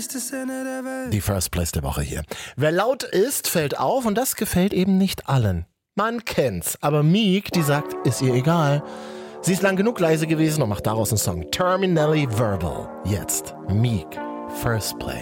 schlechteste Szene der Welt. Die First Place der Woche hier. Wer laut ist, fällt auf und das gefällt eben nicht allen. Man kennt's, aber Meek, die sagt, ist ihr egal. Sie ist lang genug leise gewesen und macht daraus einen Song. Terminally Verbal. Jetzt Meek, First Place.